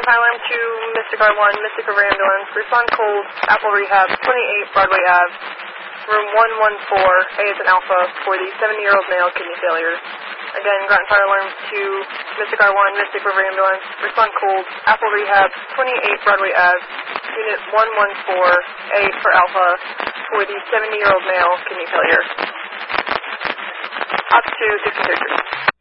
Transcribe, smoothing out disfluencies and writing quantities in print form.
Ground Alarm to Mystic R1, Mystic River Ambulance. Respond cold, Apple Rehab, 28 Broadway Ave, room 114, A as an alpha, for the 70-year-old male kidney failure. Again, Ground Fire Alarm to Mystic R1, Mystic River Ambulance. Respond cold, Apple Rehab, 28 Broadway Ave, unit 114, A for alpha, for the 70-year-old male kidney failure. Up to 63.